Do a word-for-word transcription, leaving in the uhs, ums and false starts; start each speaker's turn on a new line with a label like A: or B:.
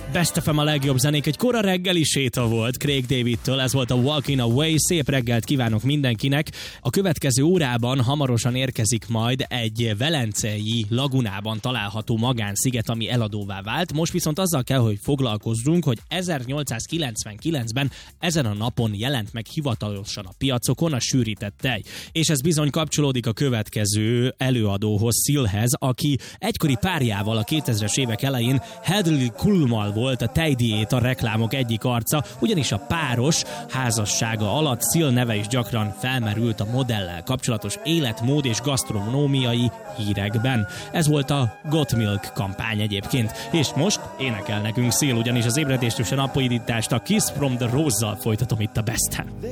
A: Best ef em a legjobb zenék, egy kora reggeli séta volt Craig Davidtől, ez volt a Walking Away, szép reggelt kívánok mindenkinek. A következő órában hamarosan érkezik majd egy velencei lagunában található magánsziget, ami eladóvá vált. Most viszont azzal kell, hogy foglalkozzunk, hogy ezernyolcszázkilencvenkilencben ezen a napon jelent meg hivatalosan a piacokon a sűrített tej. És ez bizony kapcsolódik a következő előadóhoz, Sealhez, aki egykori párjával a kétezres évek elején Hadley Kulmal volt a tejdiéta reklámok egyik arca, ugyanis a páros házassága alatt Seal neve is gyakran felmerült a modellel kapcsolatos életmód és gasztronómiai hírekben. Ez volt a Got Milk kampány egyébként. És most énekel nekünk Seal, ugyanis az ébredéstős napoidítást a Kiss from the Rose-zal folytatom itt a Besten.